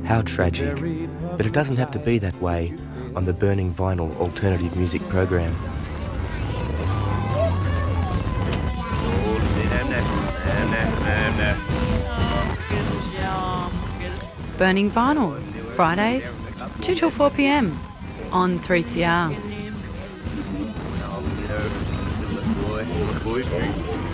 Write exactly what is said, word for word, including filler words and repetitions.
How tragic. But it doesn't have to be that way on the Burning Vinyl alternative music program. Burning Vinyl, Fridays, two till four p m on three C R. Boy, boy,